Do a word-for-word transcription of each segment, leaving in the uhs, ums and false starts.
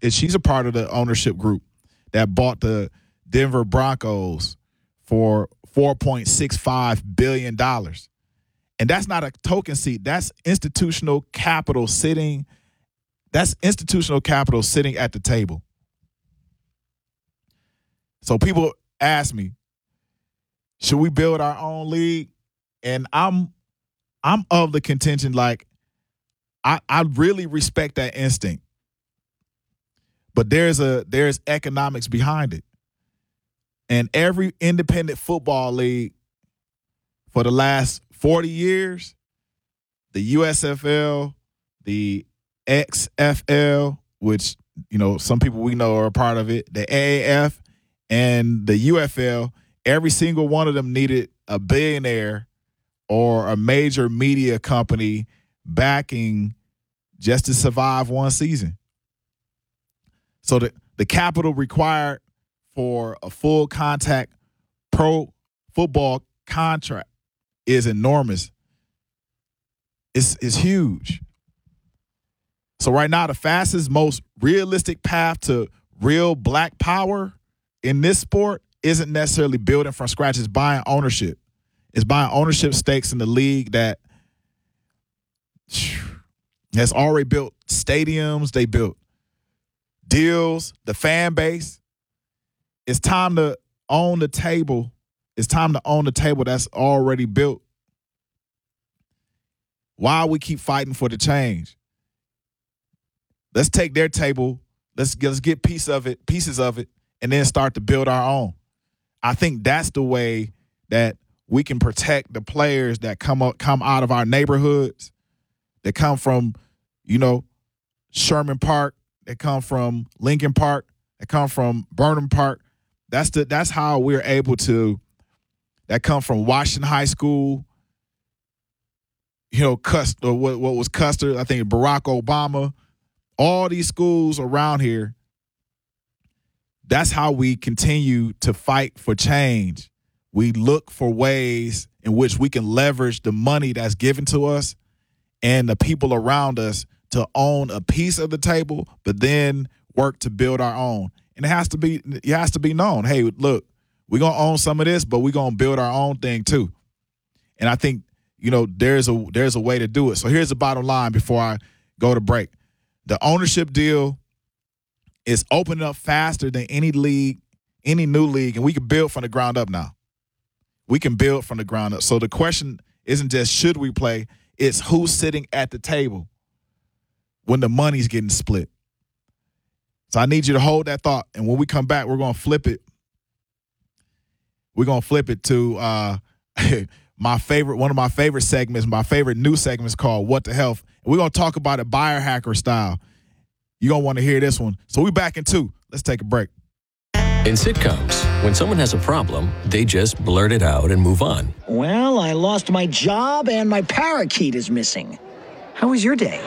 she's a part of the ownership group that bought the Denver Broncos for four point six five billion dollars. And that's not a token seat. That's institutional capital sitting. That's institutional capital sitting at the table. So people ask me, should we build our own league? And I'm I'm of the contention, like, I, I really respect that instinct. But there's a there's economics behind it. And every independent football league for the last forty years, the U S F L, the X F L, which, you know, some people we know are a part of it, the A A F, and the U F L, every single one of them needed a billionaire or a major media company backing just to survive one season. So the, the capital required for a full contact pro football contract is enormous. It's, it's huge. So right now, the fastest, most realistic path to real black power in this sport isn't necessarily building from scratch. It's buying ownership. It's buying ownership stakes in the league that has already built stadiums. They built deals, the fan base. It's time to own the table. It's time to own the table that's already built. Why we keep fighting for the change? Let's take their table. Let's get, let's get piece of it, pieces of it, and then start to build our own. I think that's the way that we can protect the players that come up, come out of our neighborhoods, that come from, you know, Sherman Park, that come from Lincoln Park, that come from Burnham Park. That's the that's how we're able to. That come from Washington High School. You know, Custer, what what was Custer? I think Barack Obama. All these schools around here. That's how we continue to fight for change. We look for ways in which we can leverage the money that's given to us and the people around us to own a piece of the table, but then work to build our own. And it has to be, it has to be known. Hey, look, we're gonna own some of this, but we're gonna build our own thing too. And I think, you know, there's a there's a way to do it. So here's the bottom line before I go to break. The ownership deal is opening up faster than any league, any new league, and we can build from the ground up now. We can build from the ground up. So the question isn't just should we play, it's who's sitting at the table when the money's getting split. So I need you to hold that thought. And when we come back, we're going to flip it. We're going to flip it to uh, my favorite, one of my favorite segments, my favorite new segments called What the Health. And we're going to talk about it biohacker style. You're going to want to hear this one. So we back in two. Let's take a break. In sitcoms, when someone has a problem, they just blurt it out and move on. Well, I lost my job and my parakeet is missing. How was your day?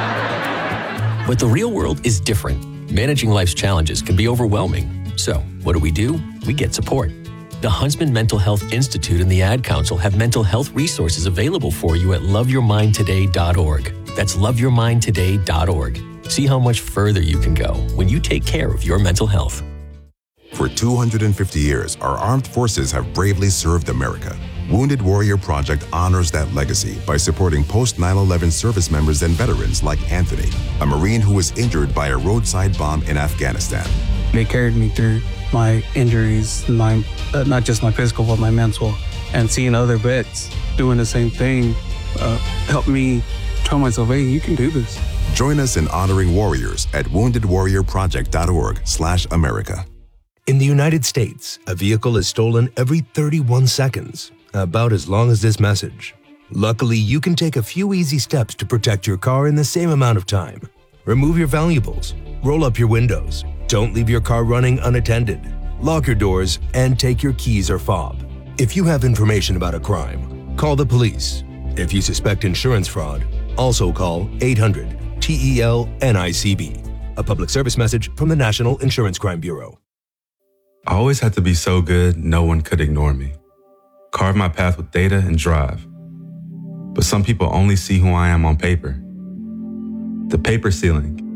But the real world is different. Managing life's challenges can be overwhelming. So, what do we do? We get support. The Huntsman Mental Health Institute and the Ad Council have mental health resources available for you at love your mind today dot org. That's love your mind today dot org. See how much further you can go when you take care of your mental health. For two hundred fifty years, our armed forces have bravely served America. Wounded Warrior Project honors that legacy by supporting post nine eleven service members and veterans like Anthony, a Marine who was injured by a roadside bomb in Afghanistan. They carried me through my injuries, my uh, not just my physical, but my mental. And seeing other vets doing the same thing uh, helped me tell myself, hey, you can do this. Join us in honoring warriors at wounded warrior project dot org slash America. In the United States, a vehicle is stolen every thirty-one seconds, about as long as this message. Luckily, you can take a few easy steps to protect your car in the same amount of time. Remove your valuables, roll up your windows, don't leave your car running unattended, lock your doors, and take your keys or fob. If you have information about a crime, call the police. If you suspect insurance fraud, also call eight hundred T E L N I C B. A public service message from the National Insurance Crime Bureau. I always had to be so good, no one could ignore me. Carve my path with data and drive. But some people only see who I am on paper. The paper ceiling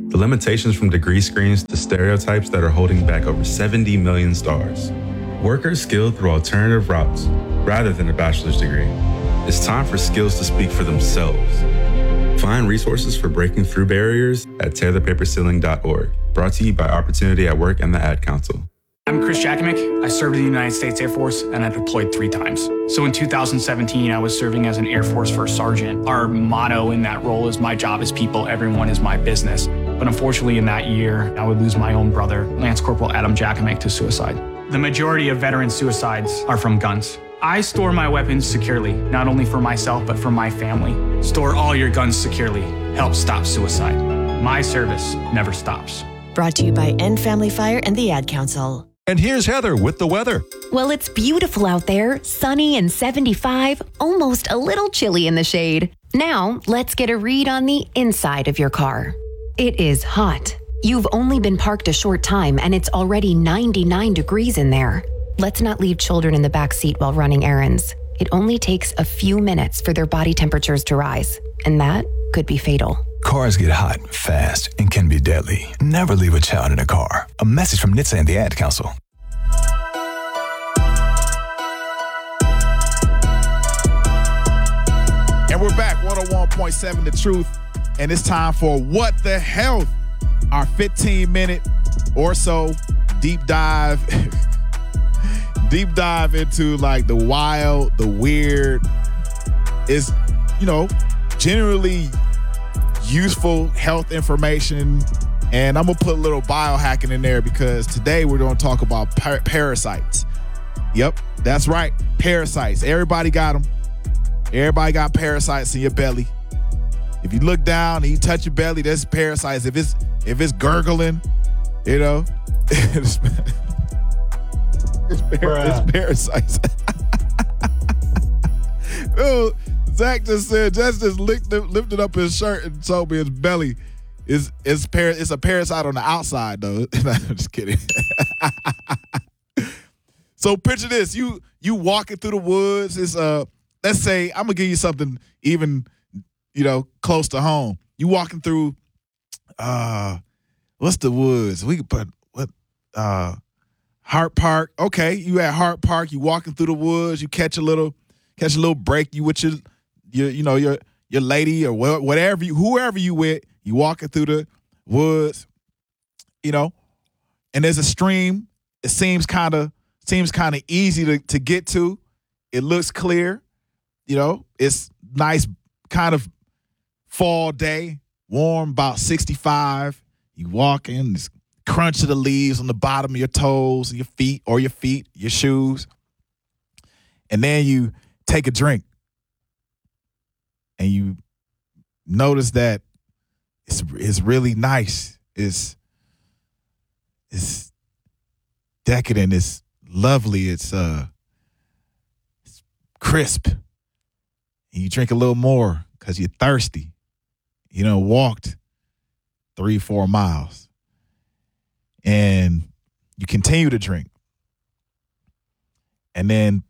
The limitations from degree screens to stereotypes that are holding back over seventy million stars. Workers skilled through alternative routes rather than a bachelor's degree. It's time for skills to speak for themselves. Find resources for breaking through barriers at tear the paper ceiling dot org. Brought to you by Opportunity at Work and the Ad Council. I'm Chris Jakimick. I served in the United States Air Force and I deployed three times. So in two thousand seventeen, I was serving as an Air Force First Sergeant. Our motto in that role is my job is people, everyone is my business. But unfortunately in that year, I would lose my own brother, Lance Corporal Adam Jakimick, to suicide. The majority of veteran suicides are from guns. I store my weapons securely, not only for myself, but for my family. Store all your guns securely. Help stop suicide. My service never stops. Brought to you by End Family Fire and the Ad Council. And here's Heather with the weather. Well, it's beautiful out there, sunny and seventy-five, almost a little chilly in the shade. Now, let's get a read on the inside of your car. It is hot. You've only been parked a short time and it's already ninety-nine degrees in there. Let's not leave children in the back seat while running errands. It only takes a few minutes for their body temperatures to rise, and that could be fatal. Cars get hot fast and can be deadly. Never leave a child in a car. A message from N H T S A and the Ad Council. And we're back, one oh one point seven The Truth. And it's time for What the Health, our fifteen minute or so deep dive, deep dive into like the wild, the weird, is, you know, generally useful health information. And I'm going to put a little biohacking in there because today we're going to talk about par- parasites. Yep, that's right. Parasites. Everybody got them. Everybody got parasites in your belly. If you look down and you touch your belly, there's parasites. If it's if it's gurgling, you know, it's, it's, par- it's parasites. Oh, Zach just said, just just lifted, lifted up his shirt and told me his belly is is par- it's a parasite on the outside, though. I'm just kidding. So picture this: you you walking through the woods. It's uh, let's say I'm gonna give you something even, you know, close to home. You walking through, uh, what's the woods? We could put what, uh, Hart Park. Okay, you at Hart Park. You walking through the woods. You catch a little, catch a little break. You with your, your, you know, your your lady or whatever you, whoever you with. You walking through the woods, you know, and there's a stream. It seems kind of seems kind of easy to to get to. It looks clear, you know. It's nice, kind of fall day, warm, about sixty-five. You walk in, this crunch of the leaves on the bottom of your toes, your feet, or your feet, your shoes. And then you take a drink. And you notice that it's it's really nice. It's, it's decadent. It's lovely. It's uh it's crisp. And you drink a little more because you're thirsty. You know, walked three, four miles. And you continue to drink. And then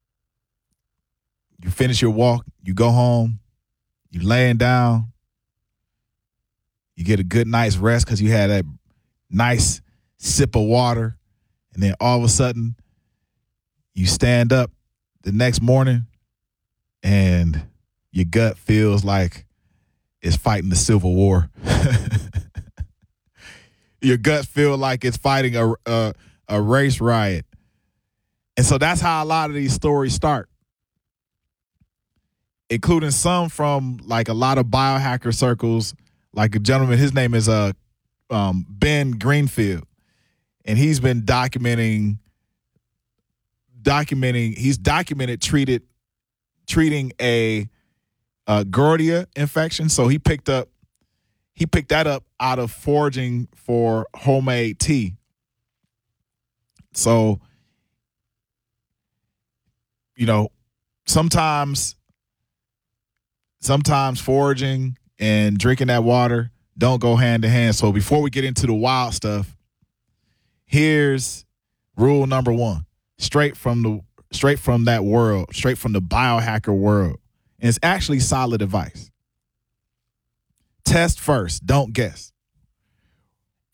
you finish your walk, you go home, you laying down, you get a good night's rest because you had that nice sip of water. And then all of a sudden, you stand up the next morning and your gut feels like it's fighting the Civil War. Your gut feels like it's fighting a, a a race riot. And so that's how a lot of these stories start, including some from like a lot of biohacker circles. Like a gentleman, his name is uh, um, Ben Greenfield, and he's been documenting, documenting. He's documented treated, treating a, a Giardia infection. So he picked up, he picked that up out of foraging for homemade tea. So, you know, sometimes, sometimes foraging and drinking that water don't go hand in hand. So before we get into the wild stuff, here's rule number one, straight from the straight from that world, straight from the biohacker world. And it's actually solid advice. Test first, don't guess.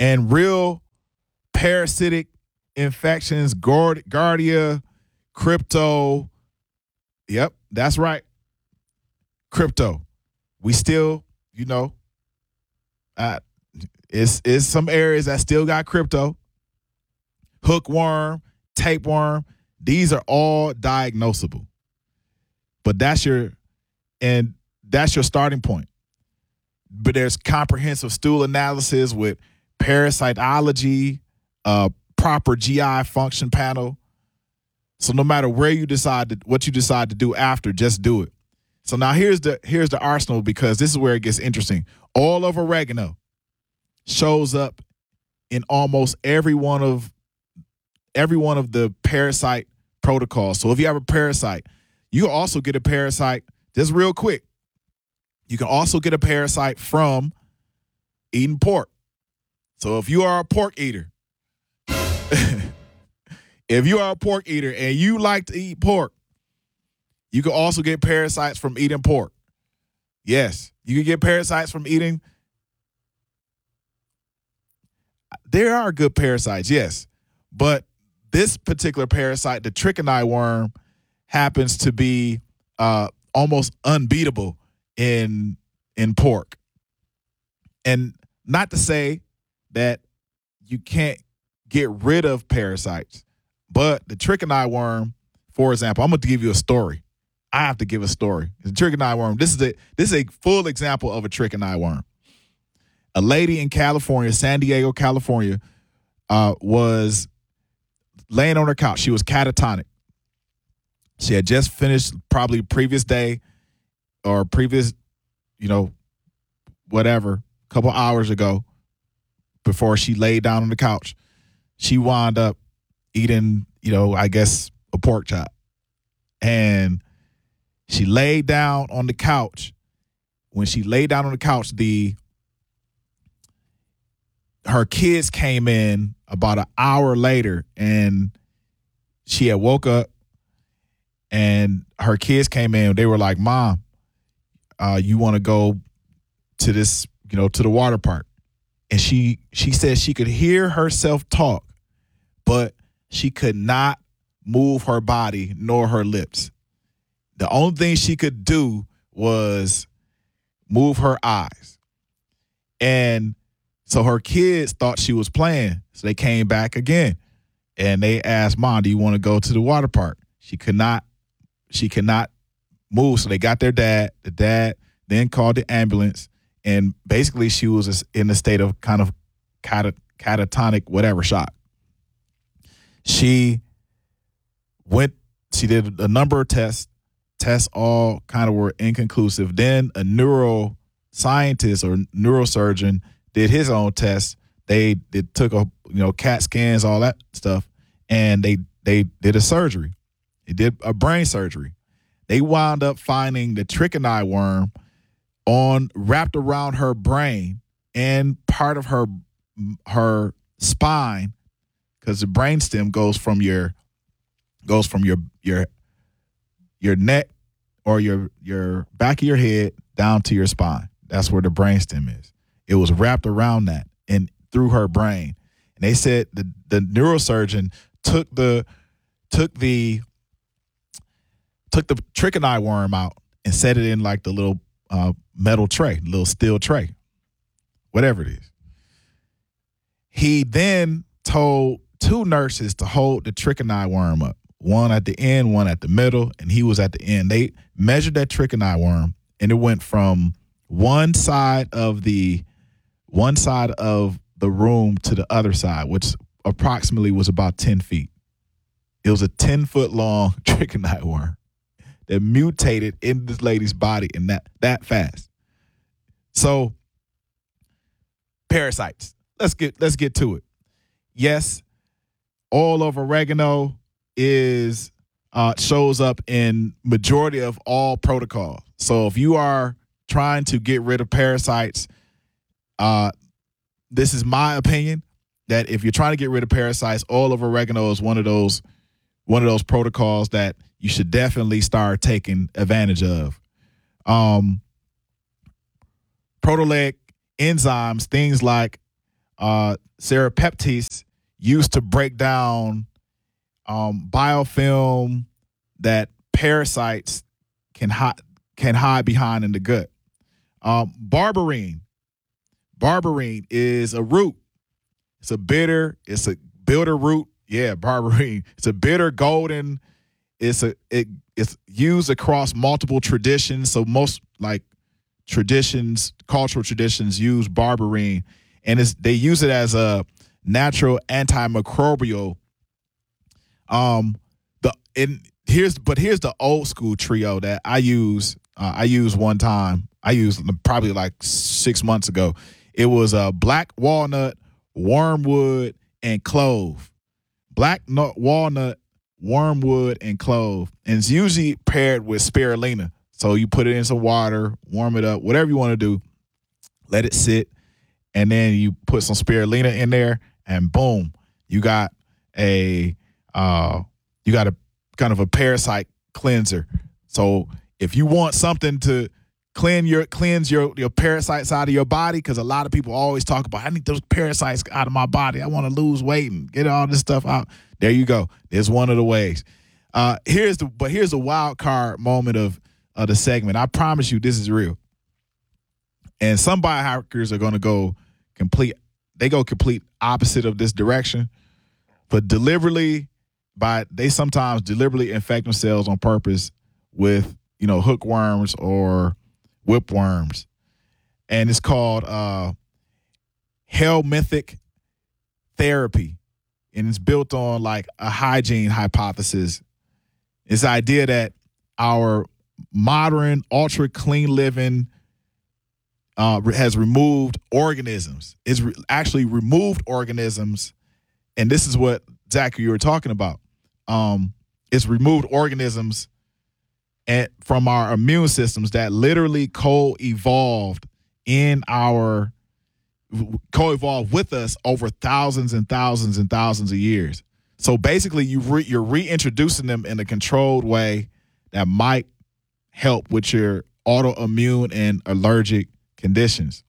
And real parasitic infections, Gard- Giardia, crypto. Yep, that's right. Crypto. We still, you know, uh, it's, it's some areas that still got crypto. Hookworm, tapeworm. These are all diagnosable. But that's your, and that's your starting point. But there's comprehensive stool analysis with parasitology, uh, proper G I function panel. So no matter where you decide to, what you decide to do after, just do it. So now here's the here's the arsenal, because this is where it gets interesting. All of oregano shows up in almost every one of every one of the parasite protocols. So if you have a parasite, you can also get a parasite, just real quick. You can also get a parasite from eating pork. So if you are a pork eater, if you are a pork eater and you like to eat pork, you can also get parasites from eating pork. Yes, you can get parasites from eating. There are good parasites, yes. But this particular parasite, the trichini worm, happens to be uh, almost unbeatable in in pork. And not to say that you can't get rid of parasites, but the trichini worm, for example, I'm going to give you a story. I have to give a story. The trichini worm, this is a this is a full example of a trichini worm. A lady in California, San Diego, California, uh, was laying on her couch. She was catatonic. She had just finished probably previous day or previous, you know, whatever, a couple hours ago before she laid down on the couch. She wound up eating, you know, I guess a pork chop. And she laid down on the couch. When she laid down on the couch, the her kids came in about an hour later, and she had woke up, and her kids came in. They were like, "Mom, uh, you want to go to this, you know, to the water park?" And she she said she could hear herself talk, but she could not move her body nor her lips. The only thing she could do was move her eyes. And so her kids thought she was playing. So they came back again. And they asked, "Mom, do you want to go to the water park?" She could not, she could not move. So they got their dad. The dad then called the ambulance. And basically she was in a state of kind of cat- catatonic, whatever, shock. She went, she did a number of tests. Tests all kind of were inconclusive. Then a neuroscientist or neurosurgeon did his own test. They, they took a, you know, CAT scans, all that stuff, and they they did a surgery. They did a brain surgery. They wound up finding the trichini worm on wrapped around her brain and part of her her spine, because the brainstem goes from your goes from your your your neck or your your back of your head down to your spine. That's where the brainstem is. It was wrapped around that and through her brain. And they said the the neurosurgeon took the took the took the trichini worm out and set it in like the little uh, metal tray, little steel tray, whatever it is. He then told two nurses to hold the trichini worm up, one at the end, one at the middle, and he was at the end. They measured that trichini worm, and it went from one side of the one side of the room to the other side, which approximately was about ten feet. It was a ten foot long trichini worm that mutated in this lady's body in that that fast. So parasites. Let's get let's get to it. Yes, oil of oregano is uh, shows up in majority of all protocols. So if you are trying to get rid of parasites, uh, this is my opinion that if you're trying to get rid of parasites, oil of oregano is one of those one of those protocols that you should definitely start taking advantage of. Um, proteolytic enzymes, things like uh, serrapeptase used to break down um, biofilm that parasites can hide can hide behind in the gut. Um, berberine. Berberine is a root. It's a bitter. It's a bitter root. Yeah, berberine. It's a bitter golden. It's a it. It's used across multiple traditions. So most like traditions, cultural traditions, use berberine, and it's they use it as a natural antimicrobial. Um, the and here's but here's the old school trio that I use. Uh, I used one time. I used probably like six months ago. It was a uh, black walnut, wormwood, and clove. Black nut, walnut, wormwood, and clove. And it's usually paired with spirulina. So you put it in some water, warm it up, whatever you want to do. Let it sit. And then you put some spirulina in there, and boom, you got a uh, you got a kind of a parasite cleanser. So if you want something to cleanse your cleanse your, your parasites out of your body, because a lot of people always talk about, I need those parasites out of my body. I want to lose weight and get all this stuff out. There you go. There's one of the ways. Uh, here's the but here's the wild card moment of, of the segment. I promise you this is real. And some biohackers are going to go complete. They go complete opposite of this direction, but deliberately by they sometimes deliberately infect themselves on purpose with, you know, hookworms or whipworms. And it's called uh, helminthic therapy. And it's built on like a hygiene hypothesis. It's the idea that our modern, ultra clean living uh, has removed organisms. It's re- actually removed organisms. And this is what, Zach, you were talking about. Um, it's removed organisms and from our immune systems that literally co-evolved in our co-evolved with us over thousands and thousands and thousands of years. So basically, you re- you're reintroducing them in a controlled way that might help with your autoimmune and allergic conditions.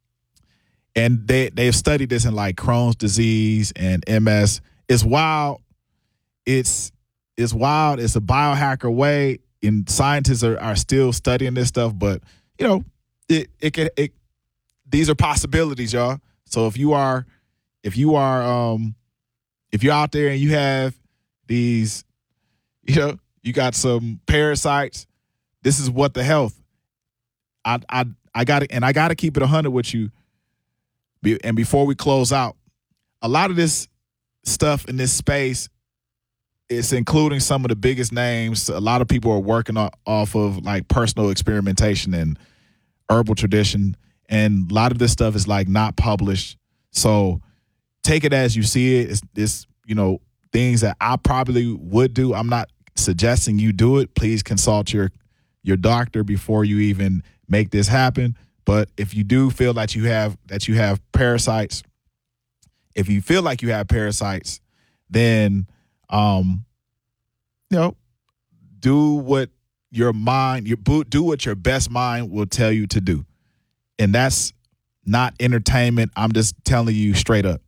And they they've studied this in like Crohn's disease and M S. It's wild. It's it's wild. It's a biohacker way. And scientists are, are still studying this stuff, but you know, it it can it these are possibilities, y'all. So if you are if you are um if you're out there and you have these, you know, you got some parasites, this is what the health. I I I got to and I got to keep it one hundred with you. And before we close out, a lot of this stuff in this space, it's including some of the biggest names. A lot of people are working off of like personal experimentation and herbal tradition. And a lot of this stuff is like not published. So take it as you see it. It's, it's, you know, things that I probably would do. I'm not suggesting you do it. Please consult your, your doctor before you even make this happen. But if you do feel that you have, that you have parasites, if you feel like you have parasites, then, um, you know, do what your mind, your do what your best mind will tell you to do. And that's not entertainment. I'm just telling you straight up.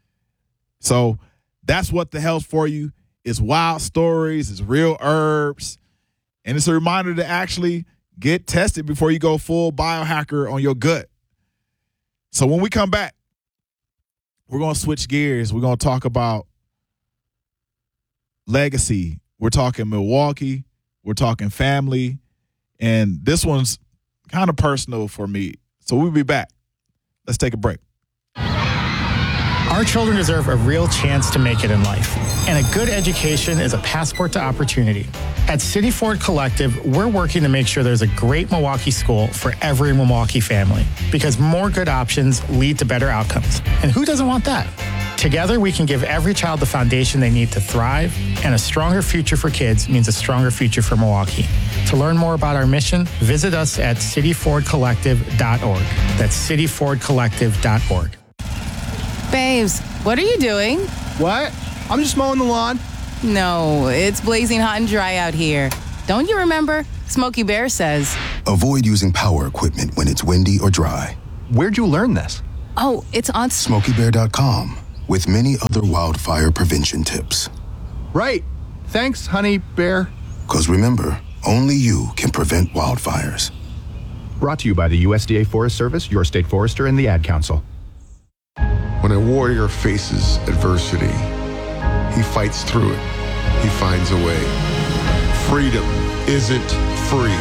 So that's what the health for you is. Wild stories, it's real herbs. And it's a reminder to actually get tested before you go full biohacker on your gut. So when we come back, we're going to switch gears. We're going to talk about legacy. We're talking Milwaukee. We're talking family. And this one's kind of personal for me. So we'll be back. Let's take a break. Our children deserve a real chance to make it in life. And a good education is a passport to opportunity. At City Ford Collective, we're working to make sure there's a great Milwaukee school for every Milwaukee family. Because more good options lead to better outcomes. And who doesn't want that? Together, we can give every child the foundation they need to thrive, and a stronger future for kids means a stronger future for Milwaukee. To learn more about our mission, visit us at city ford collective dot org. That's city ford collective dot org. Babes, what are you doing? What? I'm just mowing the lawn. No, it's blazing hot and dry out here. Don't you remember? Smokey Bear says, avoid using power equipment when it's windy or dry. Where'd you learn this? Oh, it's on Smokey Bear dot com with many other wildfire prevention tips. Right. Thanks, Honey Bear. Because remember, only you can prevent wildfires. Brought to you by the U S D A Forest Service, your state forester, and the Ad Council. When a warrior faces adversity, he fights through it. He finds a way. Freedom isn't free.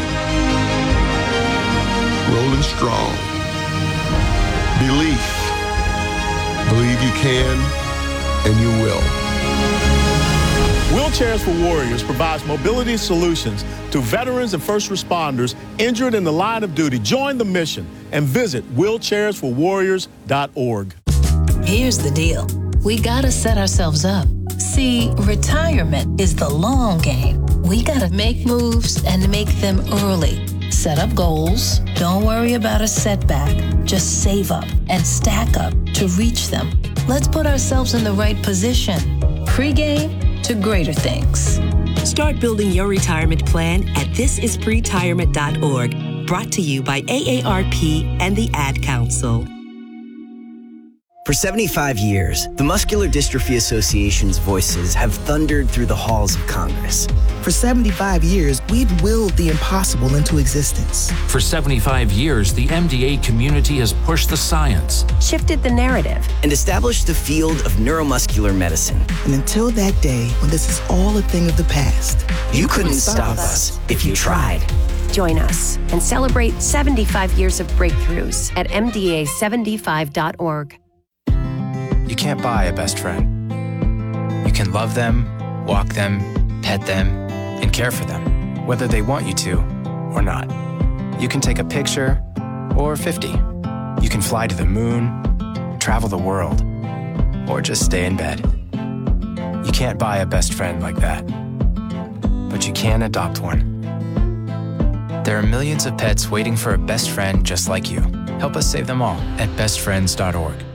Rolling strong. Belief. Believe you can, and you will. Wheelchairs for Warriors provides mobility solutions to veterans and first responders injured in the line of duty. Join the mission and visit wheelchairs for warriors dot org. Here's the deal. We gotta set ourselves up. See, retirement is the long game. We gotta make moves and make them early. Set up goals. Don't worry about a setback. Just save up and stack up to reach them. Let's put ourselves in the right position. Pre-game to greater things. Start building your retirement plan at this is pretirement dot org. Brought to you by A A R P and the Ad Council. For seventy-five years, the Muscular Dystrophy Association's voices have thundered through the halls of Congress. For seventy-five years, we've willed the impossible into existence. For seventy-five years, the M D A community has pushed the science, shifted the narrative, and established the field of neuromuscular medicine. And until that day, when this is all a thing of the past, you, you couldn't, couldn't stop, stop us if you tried. Join us and celebrate seventy-five years of breakthroughs at M D A seventy-five dot org. You can't buy a best friend. You can love them, walk them, pet them, and care for them, whether they want you to or not. You can take a picture or fifty. You can fly to the moon, travel the world, or just stay in bed. You can't buy a best friend like that, but you can adopt one. There are millions of pets waiting for a best friend just like you. Help us save them all at best friends dot org.